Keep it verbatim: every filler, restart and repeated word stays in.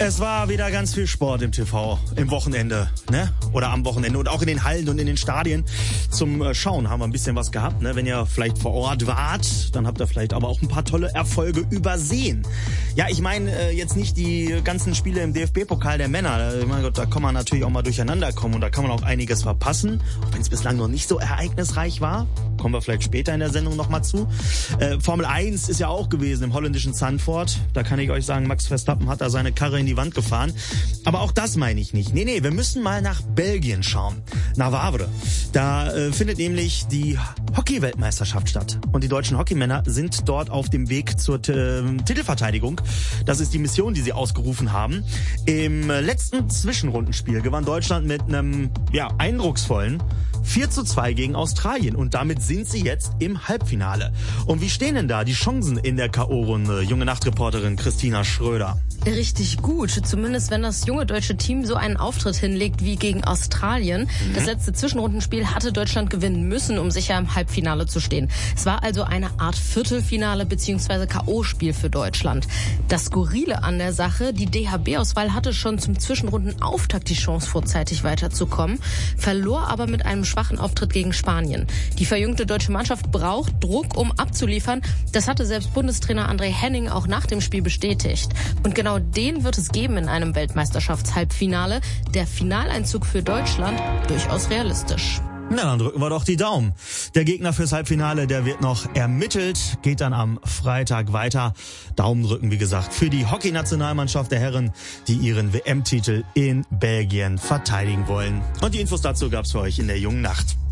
Es war wieder ganz viel Sport im T V, im Wochenende, ne? Oder am Wochenende und auch in den Hallen und in den Stadien. Zum äh, Schauen haben wir ein bisschen was gehabt, ne? Wenn ihr vielleicht vor Ort wart, dann habt ihr vielleicht aber auch ein paar tolle Erfolge übersehen. Ja, ich meine äh, jetzt nicht die ganzen Spiele im D F B-Pokal der Männer. Ich mein Gott, da kann man natürlich auch mal durcheinander kommen und da kann man auch einiges verpassen, auch wenn es bislang noch nicht so ereignisreich war. Kommen wir vielleicht später in der Sendung nochmal zu. Äh, Formel eins ist ja auch gewesen im holländischen Zandvoort. Da kann ich euch sagen, Max Verstappen hat da seine Karre in die Wand gefahren. Aber auch das meine ich nicht. Nee, nee, wir müssen mal nach Belgien schauen. Nach Wavre. Da äh, findet nämlich die Hockey-Weltmeisterschaft statt. Und die deutschen Hockeymänner sind dort auf dem Weg zur T- Titelverteidigung. Das ist die Mission, die sie ausgerufen haben. Im äh, letzten Zwischenrundenspiel gewann Deutschland mit einem ja, eindrucksvollen vier zu zwei gegen Australien. Und damit sind sie jetzt im Halbfinale. Und wie stehen denn da die Chancen in der K O-Runde? Junge Nachtreporterin Christina Schröder. Richtig gut, zumindest wenn das junge deutsche Team so einen Auftritt hinlegt wie gegen Australien. Mhm. Das letzte Zwischenrundenspiel hatte Deutschland gewinnen müssen, um sicher im Halbfinale zu stehen. Es war also eine Art Viertelfinale bzw. K O-Spiel für Deutschland. Das Skurrile an der Sache, die D H B-Auswahl hatte schon zum Zwischenrundenauftakt die Chance, vorzeitig weiterzukommen, verlor aber mit einem schwachen Auftritt gegen Spanien. Die verjüngte deutsche Mannschaft braucht Druck, um abzuliefern. Das hatte selbst Bundestrainer André Henning auch nach dem Spiel bestätigt. Und genau den wird es geben in einem Weltmeisterschaftshalbfinale. Der Finaleinzug für Deutschland durchaus realistisch. Na, dann drücken wir doch die Daumen. Der Gegner fürs Halbfinale, der wird noch ermittelt, geht dann am Freitag weiter. Daumen drücken, wie gesagt, für die Hockey-Nationalmannschaft der Herren, die ihren W M-Titel in Belgien verteidigen wollen. Und die Infos dazu gab's für euch in der jungen Nacht.